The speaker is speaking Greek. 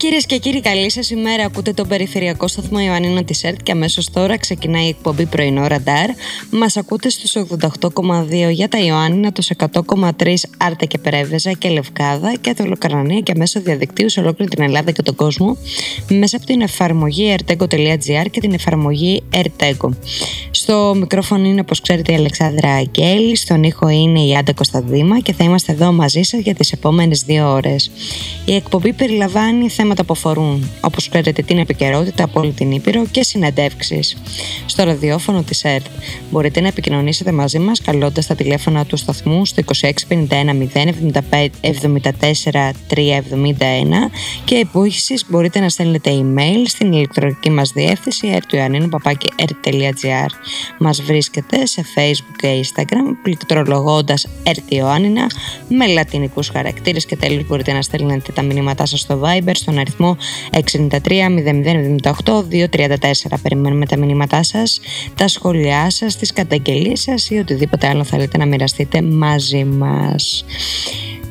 Κυρίες και κύριοι, καλή σας ημέρα. Ακούτε τον περιφερειακό σταθμό Ιωαννίνων της ΕΡΤ και αμέσως τώρα ξεκινάει η εκπομπή πρωινό ραντάρ. Μας ακούτε στους 88,2 για τα Ιωάννινα, τους 100,3 Άρτα και Πρέβεζα και Λευκάδα και το Λοκαρνανία και μέσω διαδικτύου σε ολόκληρη την Ελλάδα και τον κόσμο μέσα από την εφαρμογή ertego.gr και την εφαρμογή Ertego. Στο μικρόφωνο είναι, όπως ξέρετε, η Αλεξάνδρα Αγγέλη, στον ήχο είναι η Άντα Κωνσταντίνα και θα είμαστε εδώ μαζί σας για τις επόμενες 2 ώρες. Η εκπομπή περιλαμβάνει θέματα που αφορούν, όπως ξέρετε, την επικαιρότητα από όλη την Ήπειρο και συνεντεύξεις. Στο ραδιόφωνο της ΕΡΤ μπορείτε να επικοινωνήσετε μαζί μας καλώντας τα τηλέφωνα του σταθμού στο 2651 075 74 371 και επίσης μπορείτε να στέλνετε email στην ηλεκτρονική μας διεύθυνση ertoiannina@ert.gr. Μας βρίσκεται σε Facebook και Instagram πληκτρολογώντας ertoiannina με λατινικούς χαρακτήρες και τέλος μπορείτε να στέλνετε τα μηνύματά σας στο Viber στον αριθμό 693 0078 234. Περιμένουμε τα μηνύματά σας, τα σχόλιά σας, τις καταγγελίες σας ή οτιδήποτε άλλο θέλετε να μοιραστείτε μαζί μας.